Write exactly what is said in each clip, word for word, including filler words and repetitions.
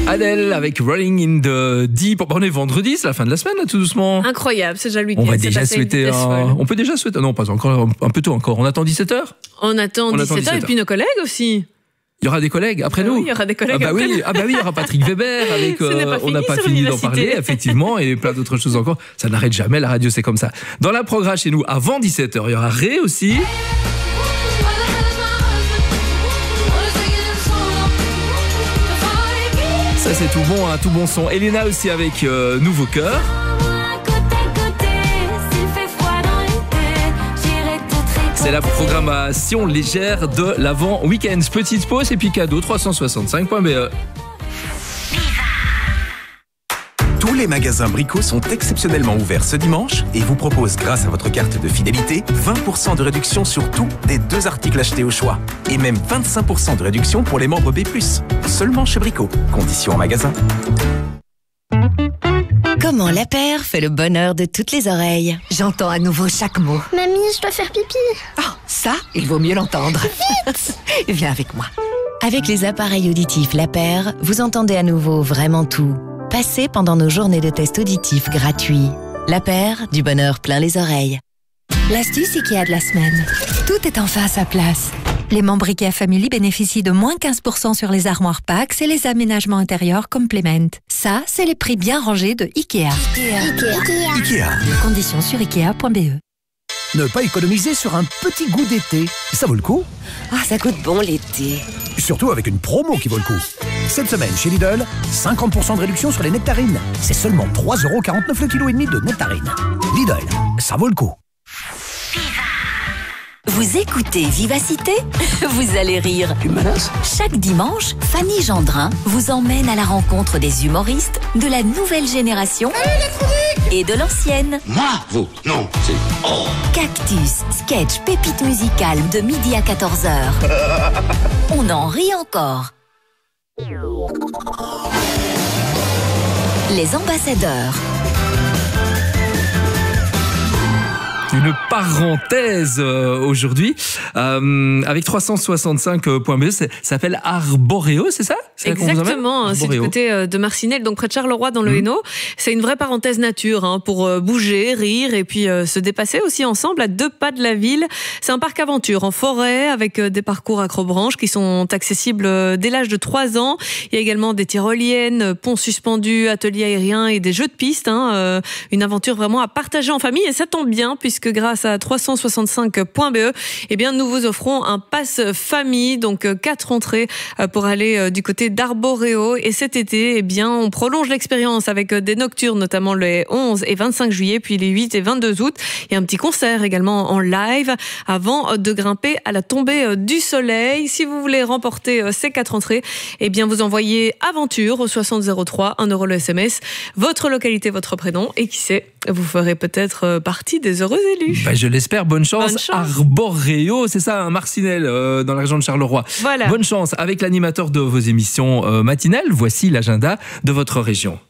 Adèle avec Rolling in the Deep. On est vendredi, c'est la fin de la semaine, là, tout doucement. Incroyable, c'est déjà le week-end. On va déjà souhaiter. Un... On peut déjà souhaiter. Non, pas encore, un peu tôt encore. On attend dix-sept heures. On attend dix-sept heures et puis nos collègues aussi. Il y aura des collègues après bah nous. Oui, il y aura des collègues ah bah après oui, nous. Ah bah oui, il y aura Patrick Weber avec. Euh, on n'a pas fini d'en parler, effectivement, et plein d'autres choses encore. Ça n'arrête jamais. La radio, c'est comme ça. Dans la programme chez nous, avant dix-sept heures, il y aura Ré aussi. Ça c'est tout bon, hein, tout bon son. Elena aussi avec euh, Nouveau Cœur. C'est la programmation légère de l'avant week-end. Petite pause et puis cadeau trois cent soixante-cinq point b e. Tous les magasins Brico sont exceptionnellement ouverts ce dimanche et vous proposent, grâce à votre carte de fidélité, vingt pour cent de réduction sur tout des deux articles achetés au choix. Et même vingt-cinq pour cent de réduction pour les membres B plus. Seulement chez Brico. Conditions en magasin. Comment la paire fait le bonheur de toutes les oreilles. J'entends à nouveau chaque mot. Mamie, je dois faire pipi. Oh, ça, il vaut mieux l'entendre. Vite. Viens avec moi. Avec les appareils auditifs La Paire, vous entendez à nouveau vraiment tout. Passez pendant nos journées de tests auditifs gratuits. La Paire, du bonheur plein les oreilles. L'astuce Ikea de la semaine. Tout est enfin à sa place. Les membres Ikea Family bénéficient de moins quinze pour cent sur les armoires Pax et les aménagements intérieurs Complement. Ça, c'est les prix bien rangés de Ikea. Ikea. Ikea. Ikea. Conditions sur ikea point b e. Ne pas économiser sur un petit goût d'été, ça vaut le coup. Ah, ça goûte bon l'été. Surtout avec une promo qui vaut le coup. Cette semaine chez Lidl, cinquante pour cent de réduction sur les nectarines. C'est seulement trois euros quarante-neuf le kilo et demi de nectarines. Lidl, ça vaut le coup. Vous écoutez Vivacité? Vous allez rire. Tu menaces? Chaque dimanche, Fanny Gendrin vous emmène à la rencontre des humoristes de la nouvelle génération et de l'ancienne. Moi? Vous? Non, c'est... Oh. Cactus, sketch, pépite musicale de midi à quatorze heures. On en rit encore. Les ambassadeurs. Une parenthèse euh, aujourd'hui euh, avec trois cent soixante-cinq point b e, ça s'appelle Arboréo, c'est ça? C'est exactement, c'est du côté euh, de Marcinelle, donc près de Charleroi dans le mmh. Hainaut. C'est une vraie parenthèse nature hein, pour euh, bouger, rire et puis euh, se dépasser aussi ensemble à deux pas de la ville. C'est un parc aventure en forêt avec euh, des parcours accrobranches qui sont accessibles euh, dès l'âge de trois ans. Il y a également des tyroliennes, ponts suspendus, ateliers aériens et des jeux de piste. Hein, euh, une aventure vraiment à partager en famille et ça tombe bien puisque que grâce à trois cent soixante-cinq point b e, eh bien, nous vous offrons un pass famille, donc quatre entrées pour aller du côté d'Arboréo. Et cet été, eh bien, on prolonge l'expérience avec des nocturnes, notamment les onze et vingt-cinq juillet, puis les huit et vingt-deux août. Il y a un petit concert également en live avant de grimper à la tombée du soleil. Si vous voulez remporter ces quatre entrées, eh bien, vous envoyez aventure au soixante zéro trois, un euro le S M S, votre localité, votre prénom, et qui sait, vous ferez peut-être partie des heureux élus. Bah, je l'espère, bonne chance. Bonne chance. Arboréo, c'est ça, un Marcinelle, euh, dans la région de Charleroi. Voilà. Bonne chance avec l'animateur de vos émissions euh, matinales. Voici l'agenda de votre région.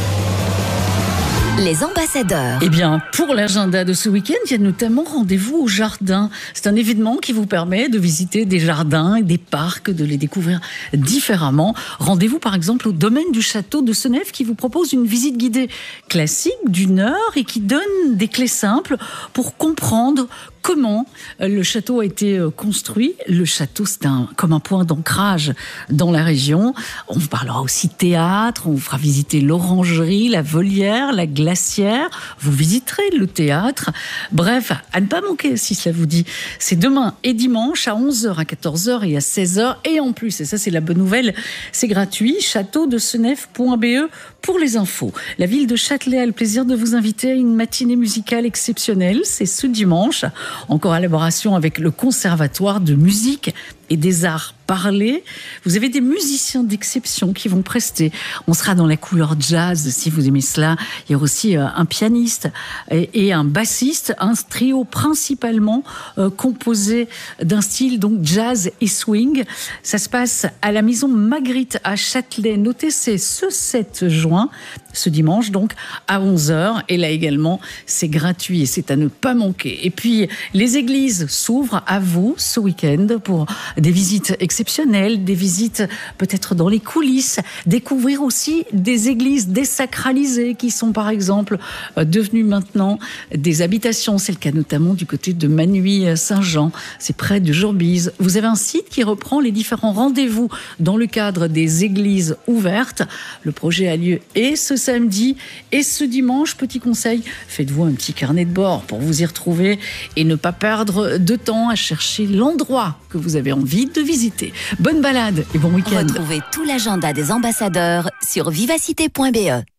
Les ambassadeurs. Eh bien, pour l'agenda de ce week-end, il y a notamment rendez-vous au jardin. C'est un événement qui vous permet de visiter des jardins et des parcs, de les découvrir différemment. Rendez-vous par exemple au domaine du château de Seneffe qui vous propose une visite guidée classique d'une heure et qui donne des clés simples pour comprendre comment le château a été construit. Le château, c'est un, comme un point d'ancrage dans la région. On vous parlera aussi théâtre, on vous fera visiter l'orangerie, la volière, la glacière. Vous visiterez le théâtre. Bref, à ne pas manquer si cela vous dit. C'est demain et dimanche à onze heures, à quatorze heures et à seize heures. Et en plus, et ça c'est la bonne nouvelle, c'est gratuit, château de seneffe point b e pour les infos. La ville de Châtelet a le plaisir de vous inviter à une matinée musicale exceptionnelle. C'est ce dimanche, en collaboration avec le Conservatoire de musique et des arts parlés. Vous avez des musiciens d'exception qui vont prester. On sera dans la couleur jazz, si vous aimez cela. Il y aura aussi un pianiste et un bassiste, un trio principalement composé d'un style donc jazz et swing. Ça se passe à la Maison Magritte à Châtelet. Notez, c'est ce sept juin, ce dimanche, donc à onze heures. Et là également, c'est gratuit et c'est à ne pas manquer. Et puis, les églises s'ouvrent à vous ce week-end pour des visites exceptionnelles. exceptionnelles, des visites peut-être dans les coulisses, découvrir aussi des églises désacralisées qui sont par exemple devenues maintenant des habitations. C'est le cas notamment du côté de Manuy-Saint-Jean, c'est près de Jourbise. Vous avez un site qui reprend les différents rendez-vous dans le cadre des églises ouvertes. Le projet a lieu et ce samedi et ce dimanche. Petit conseil, faites-vous un petit carnet de bord pour vous y retrouver et ne pas perdre de temps à chercher l'endroit que vous avez envie de visiter. Bonne balade et bon week-end. Retrouvez tout l'agenda des ambassadeurs sur vivacité point b e.